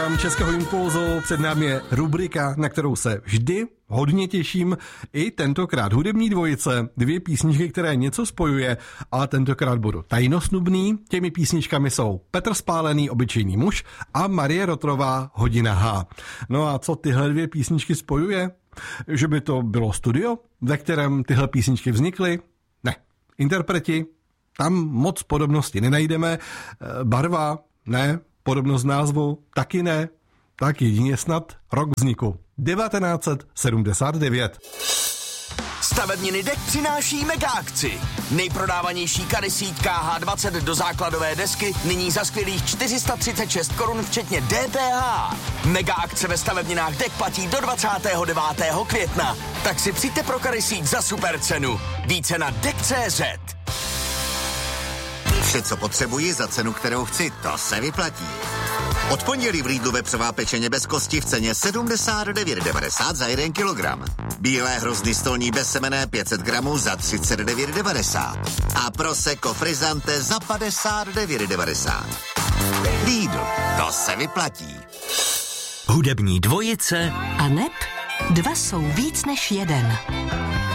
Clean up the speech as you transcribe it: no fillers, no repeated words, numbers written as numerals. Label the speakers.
Speaker 1: Českého impulzu před námi je rubrika, na kterou se vždy hodně těším. I tentokrát hudební dvojice, 2 písničky, které něco spojuje, ale tentokrát budu tajnosnubný. Těmi písničkami jsou Petr Spálený, Obyčejný muž a Marie Rotrová, Hodina H. No a co tyhle 2 písničky spojuje? Že by to bylo studio, ve kterém tyhle písničky vznikly? Ne. Interpreti? Tam moc podobnosti nenajdeme. Barva? Ne. Podobnost názvu? Taky ne. Tak jedině snad rok vzniku. 1979.
Speaker 2: Stavebniny DEK přináší mega akci. Nejprodávanější kady síť KH20 do základové desky nyní za skvělých 436 korun včetně DPH. Mega akce ve stavebninách DEK platí do 29. května. Tak si přijďte pro kady síť za super cenu. Více na DEK.cz.
Speaker 3: Vše, co potřebuji za cenu, kterou chci, to se vyplatí. Od pondělí v Lidlu vepřová pečeně bez kosti v ceně 79,90 za 1 kilogram. Bílé hrozny stolní bezsemenné 500 gramů za 39,90. A prosecco frizzante za 59,90. Lidl, to se vyplatí.
Speaker 2: Hudební dvojice
Speaker 4: a neb 2 jsou víc než jeden.